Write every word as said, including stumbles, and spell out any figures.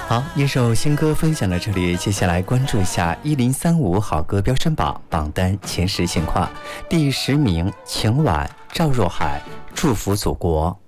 好，一首新歌分享到这里，接下来关注一下一零三五好歌飙升榜榜单前十情况。第十名，晴晚赵若海，祝福祖国。